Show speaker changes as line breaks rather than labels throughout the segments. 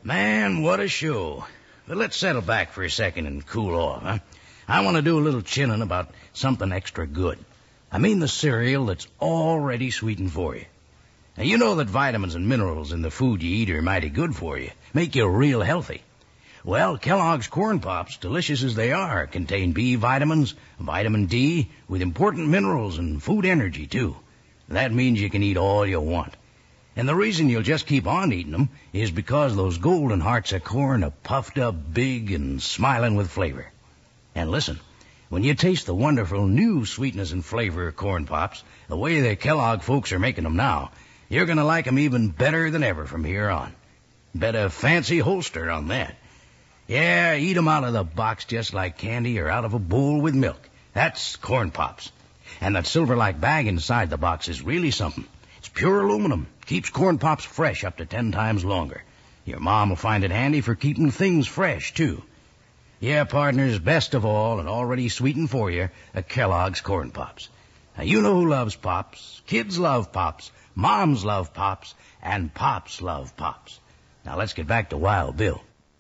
Man, what a show. But let's settle back for a second and cool off, huh? I want to do a little chinning about something extra good. I mean the cereal that's already sweetened for you. Now, you know that vitamins and minerals in the food you eat are mighty good for you, make you real healthy. Well, Kellogg's Corn Pops, delicious as they are, contain B vitamins, vitamin D, with important minerals and food energy, too. That means you can eat all you want. And the reason you'll just keep on eating them is because those golden hearts of corn are puffed up big and smiling with flavor. And listen, when you taste the wonderful new sweetness and flavor of Corn Pops, the way the Kellogg folks are making them now, you're going to like them even better than ever from here on. Bet a fancy holster on that. Yeah, eat 'em out of the box just like candy or out of a bowl with milk. That's Corn Pops. And that silver-like bag inside the box is really something. It's pure aluminum. Keeps Corn Pops fresh up to 10 times longer. Your mom will find it handy for keeping things fresh, too. Yeah, partners, best of all, and already sweetened for you, a Kellogg's Corn Pops. Now, you know who loves Pops. Kids love Pops. Moms love Pops. And Pops love Pops. Now, let's get back to Wild Bill.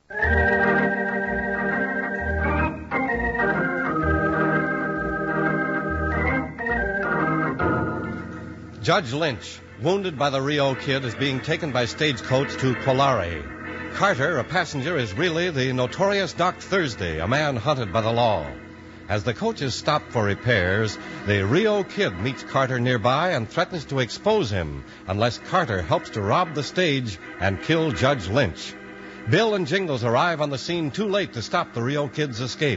Judge Lynch, wounded by the Rio Kid, is being taken by stagecoach to Quolare. Carter, a passenger, is really the notorious Doc Thursday, a man hunted by the law. As the coach is stopped for repairs, the Rio Kid meets Carter nearby and threatens to expose him unless Carter helps to rob the stage and kill Judge Lynch. Bill and Jingles arrive on the scene too late to stop the Rio Kid's escape.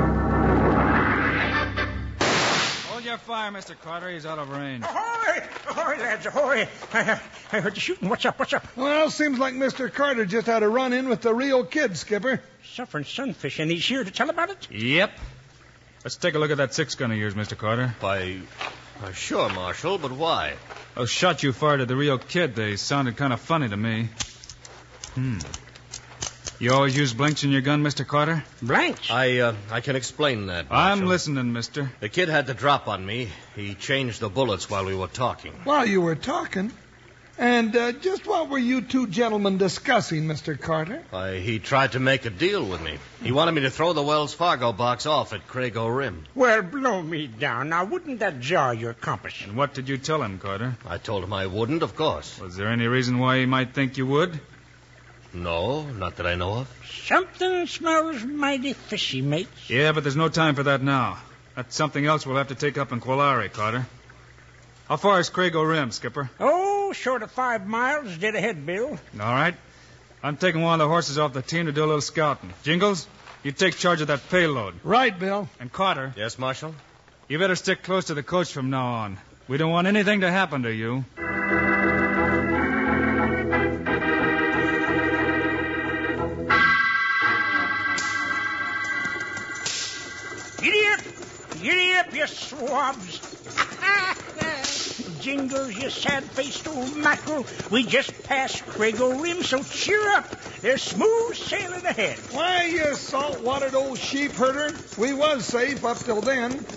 Hold your fire, Mr. Carter. He's out of range.
Ahoy! Ahoy, lads, ahoy! I heard you shooting. What's up?
Well, seems like Mr. Carter just had a run-in with the Rio Kid, Skipper.
Suffering sunfish, and he's here to tell about it?
Yep. Let's take a look at that 6-gun of yours, Mr. Carter.
Why, sure, Marshal, but why?
Those shots you fired at the Rio Kid, they sounded kind of funny to me. You always use blanks in your gun, Mr. Carter?
Blanks?
I can explain that, Marshal.
I'm listening, mister.
The kid had to drop on me. He changed the bullets while we were talking.
While you were talking? And just what were you two gentlemen discussing, Mr. Carter?
Why, he tried to make a deal with me. He wanted me to throw the Wells Fargo box off at Crago Rim.
Well, blow me down. Now, wouldn't that jar your compass?
And what did you tell him, Carter?
I told him I wouldn't, of course.
Was there any reason why he might think you would?
No, not that I know of.
Something smells mighty fishy, mate.
Yeah, but there's no time for that now. That's something else we'll have to take up in Quolare, Carter. How far is Crago Rim, Skipper?
Oh, short of 5 miles, dead ahead, Bill.
All right. I'm taking one of the horses off the team to do a little scouting. Jingles, you take charge of that payload.
Right, Bill.
And Carter.
Yes, Marshal?
You better stick close to the coach from now on. We don't want anything to happen to you.
Giddy up, you swabs. Jingles, you sad-faced old mackerel. We just passed Crago Rim, so cheer up. There's smooth sailing ahead.
Why, you salt-watered old sheep herder. We was safe up till then.